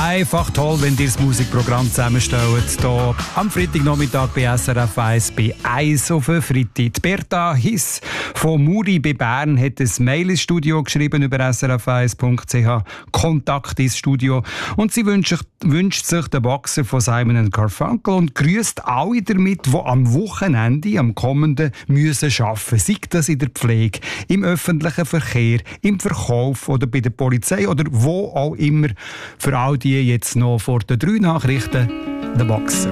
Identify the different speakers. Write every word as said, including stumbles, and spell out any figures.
Speaker 1: Einfach toll, wenn ihr das Musikprogramm zusammenstellt. Hier am Freitagnachmittag bei S R F eins bei eins auf den Freitag. Die Berta Hiss von Muri bei Bern hat ein Mail ins Studio geschrieben über s r f eins punkt c h. Kontakt ins Studio. Und sie wünscht, wünscht sich den Boxer von Simon and Garfunkel und grüßt alle damit, die am Wochenende, am kommenden, müssen arbeiten. Sei das in der Pflege, im öffentlichen Verkehr, im Verkauf oder bei der Polizei oder wo auch immer. Für all die jetzt noch vor den drei Nachrichten, der Boxer.